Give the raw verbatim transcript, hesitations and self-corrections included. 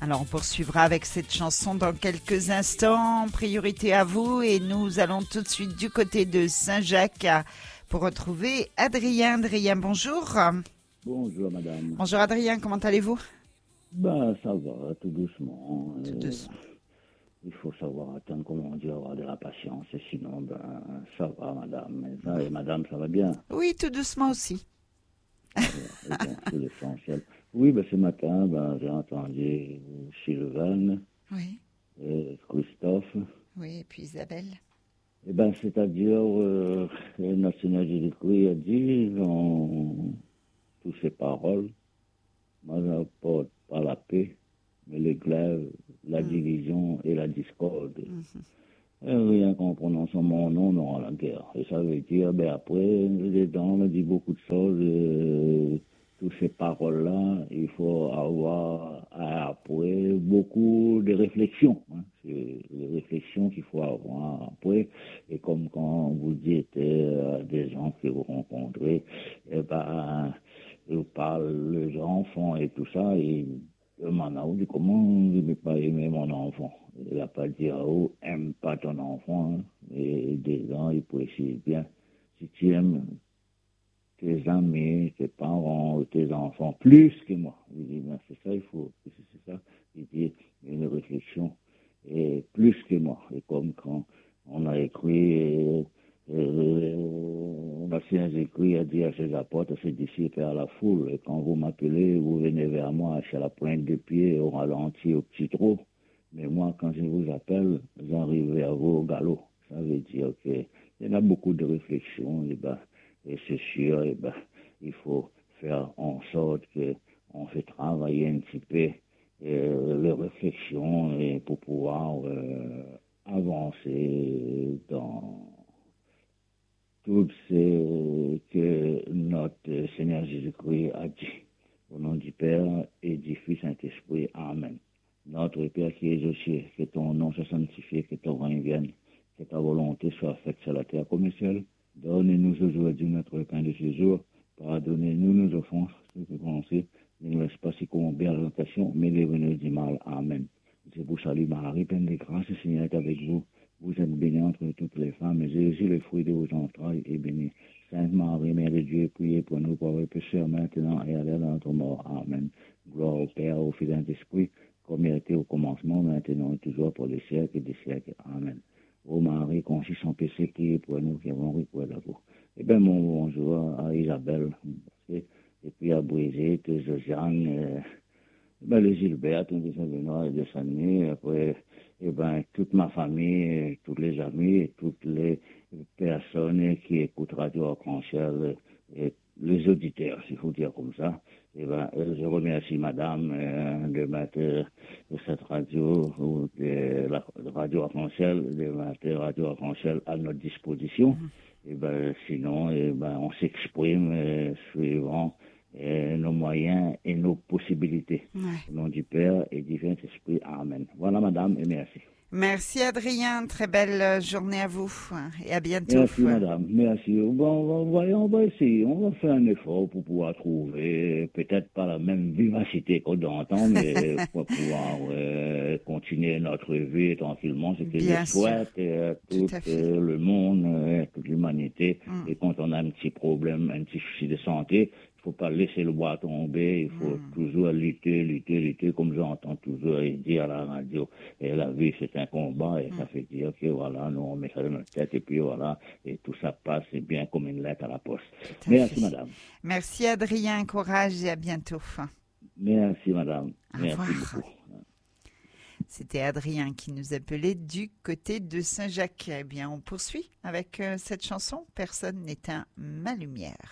Alors on poursuivra avec cette chanson dans quelques instants. Priorité à vous et nous allons tout de suite du côté de Saint-Jacques pour retrouver Adrien. Adrien, bonjour. Bonjour madame. Bonjour Adrien, comment allez-vous? Ben ça va, tout doucement. Tout Euh, doucement. il faut savoir attendre, comment dire, avoir de la patience. Et sinon, ben ça va madame. Et, ça, et madame, ça va bien. Oui, tout doucement aussi. Et bon, c'est l'essentiel. Oui, ben ce matin, ben, j'ai entendu Sylvain Oui, et Christophe. oui, et puis Isabelle. Eh ben, c'est-à-dire, euh, notre Seigneur Jésus-Christ a dit dans toutes ses paroles, moi, je n'apporte pas la paix, mais le glaive, la Mm. division et la discorde. Mhm. Et rien qu'en prononçant mon nom, on aura la guerre. Et ça veut dire, ben après, dedans, on dit beaucoup de choses. Euh, toutes ces paroles-là, il faut avoir après beaucoup de réflexions. Hein. C'est les réflexions qu'il faut avoir après. Et comme quand vous dites euh, des gens que vous rencontrez, eh ben, ils parlent les enfants et tout ça, et maintenant, on dit comment je ne vais pas aimer mon enfant. Il n'a pas dit, oh, aime pas ton enfant. Hein. Et des gens, ils précisent bien. Si tu aimes tes amis, tes parents, tes enfants, plus que moi. Il dit, ben, c'est ça, il faut, c'est ça. Il dit, une réflexion, et plus que moi. Et comme quand on a écrit, euh, euh, la Seigneur Jésus a dit à ses apôtres, à ses disciples et à la foule, et quand vous m'appelez, vous venez vers moi, à la pointe de pied, au ralenti, au petit trot. Mais moi, quand je vous appelle, j'arrive vers vous au galop. Ça veut dire qu'il y en a beaucoup de réflexions, et ben, et c'est sûr, et ben, il faut faire en sorte qu'on fait travailler un petit peu euh, les réflexions et pour pouvoir euh, avancer dans tout ce que notre Seigneur Jésus-Christ a dit. Au nom du Père et du Fils Saint-Esprit. Amen. Notre Père qui es aux cieux, que ton nom soit sanctifié, que ton règne vienne, que ta volonté soit faite sur la terre comme au ciel. Donne-nous aujourd'hui notre pain de ce jour. Pardonnez-nous nos offenses, ce que nous pensons. Ne nous laisse pas si corrompre à la tentation, mais délivrez-nous du mal. Amen. Je vous salue Marie, pleine de grâce, le Seigneur est avec vous. Vous êtes bénie entre toutes les femmes, et Jésus, le fruit de vos entrailles, est béni. Sainte Marie, Mère de Dieu, priez pour nous pauvres pécheurs, maintenant et à l'heure de notre mort. Amen. Gloire au Père, au Fils et au Saint-Esprit, comme il était au commencement, maintenant et toujours, pour les siècles et des siècles. Amen. Ô Marie, conçue sans péché, priez pour nous qui avons recours à vous. Eh bien, mon bonjour à Isabelle, et puis à Brigitte, Josiane, euh, ben, les Gilbert, tous les Benoît et de Saint-Denis, après, eh ben, toute ma famille, tous les amis, et toutes les personnes qui écoutent Radio Arc-en-Ciel, et les auditeurs, s'il faut dire comme ça. Eh ben, je remercie madame euh, de mettre euh, cette radio, ou de la Radio Arc-en-Ciel, de mettre Radio Arc-en-Ciel à notre disposition. Mm-hmm. Eh ben, sinon, eh ben, on s'exprime euh, suivant euh, nos moyens et nos possibilités. Ouais. Au nom du Père et du Saint-Esprit. Amen. Voilà madame et merci. Merci Adrien, très belle journée à vous et à bientôt. Merci madame, merci. Bon, voyons, on va essayer, on va faire un effort pour pouvoir trouver peut-être pas la même vivacité qu'on entend, mais pour pouvoir euh, continuer notre vie tranquillement, c'est que je souhaite euh, tout, tout euh, le monde, euh, toute l'humanité. Mm. Et quand on a un petit problème, un petit souci de santé, il ne faut pas laisser le bois tomber, il faut mmh. toujours lutter, lutter, lutter, comme j'entends toujours dire à la radio. Et la vie, c'est un combat, et mmh. ça fait dire que voilà, nous, on met ça dans notre tête, et puis voilà, et tout ça passe bien comme une lettre à la poste. À Merci, fait. Madame. Merci, Adrien, courage, et à bientôt. Merci, Madame. Au Merci revoir. beaucoup. C'était Adrien qui nous appelait du côté de Saint-Jacques. Eh bien, on poursuit avec euh, cette chanson « Personne n'éteint ma lumière ».